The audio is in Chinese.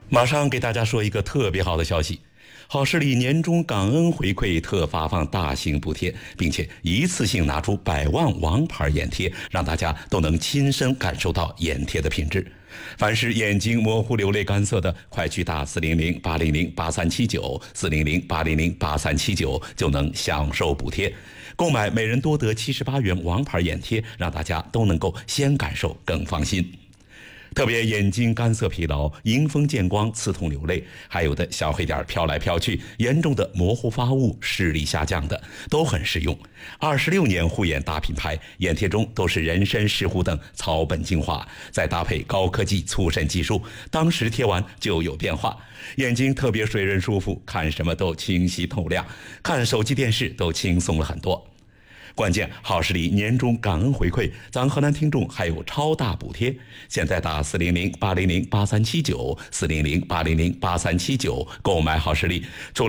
马上给大家说一个特别好的消息，好视力年终感恩回馈特发放大型补贴，并且一次性拿出100万王牌眼贴，让大家都能亲身感受到眼贴的品质。凡是眼睛模糊、流泪、干涩的，快去打400-800-8379，400-800-8379，就能享受补贴。购买每人多得78元王牌眼贴，让大家都能够先感受更放心。特别眼睛干涩疲劳、迎风见光、刺痛流泪，还有的小黑点飘来飘去，严重的模糊发物、视力下降的，都很实用。26年护眼大品牌，眼贴中都是人参、石斛等草本精华，再搭配高科技促渗技术，当时贴完就有变化，眼睛特别水润舒服，看什么都清晰透亮，看手机电视都轻松了很多。关键好视力年终感恩回馈，咱河南听众还有超大补贴，现在打400-800-8379，400-800-8379购买好视力。